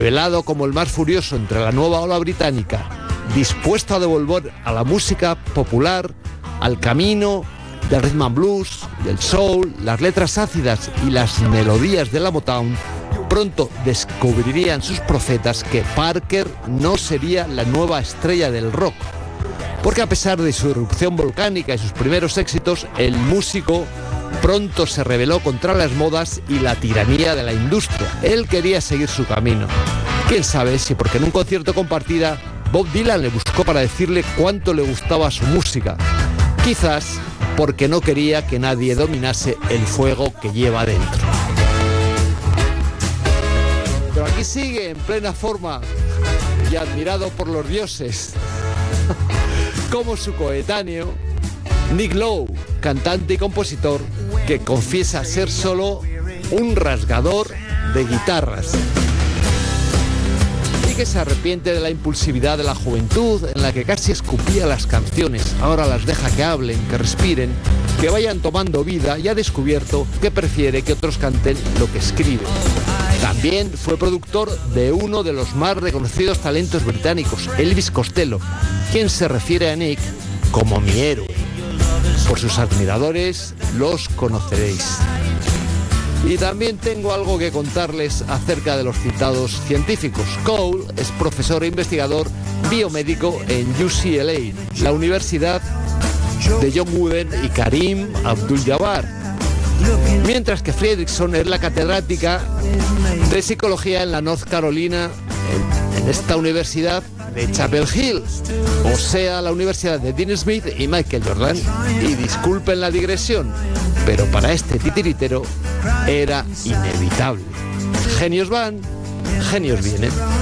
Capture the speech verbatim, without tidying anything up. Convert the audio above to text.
revelado como el más furioso entre la nueva ola británica, dispuesto a devolver a la música popular al camino del rhythm and blues, del soul, las letras ácidas y las melodías de la Motown, pronto descubrirían sus profetas que Parker no sería la nueva estrella del rock. Porque a pesar de su erupción volcánica y sus primeros éxitos, el músico pronto se rebeló contra las modas y la tiranía de la industria. Él quería seguir su camino. Quién sabe si porque en un concierto compartida Bob Dylan le buscó para decirle cuánto le gustaba su música. Quizás porque no quería que nadie dominase el fuego que lleva dentro. Pero aquí sigue en plena forma y admirado por los dioses, como su coetáneo Nick Lowe, cantante y compositor que confiesa ser solo un rasgador de guitarras y que se arrepiente de la impulsividad de la juventud en la que casi escupía las canciones. Ahora las deja que hablen, que respiren, que vayan tomando vida, y ha descubierto que prefiere que otros canten lo que escriben. También fue productor de uno de los más reconocidos talentos británicos, Elvis Costello, quien se refiere a Nick como mi héroe. Por sus admiradores los conoceréis. Y también tengo algo que contarles acerca de los citados científicos. Cole es profesor e investigador biomédico en U C L A, la Universidad de John Wooden y Karim Abdul-Jabbar, mientras que Fredrickson es la catedrática de psicología en la North Carolina, en, en esta universidad de Chapel Hill, o sea, la universidad de Dean Smith y Michael Jordan. Y disculpen la digresión, pero para este titiritero era inevitable. Genios van, genios vienen.